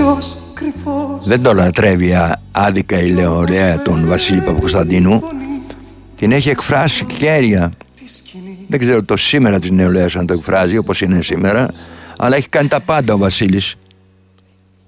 Δεν το λατρεύει άδικα η λεωρέα τον Βασίλη Παπακοσταντίνου. Την έχει εκφράσει κέρια. Δεν ξέρω το σήμερα της νεολαίας αν το εκφράζει όπως είναι σήμερα, αλλά έχει κάνει τα πάντα ο Βασίλης.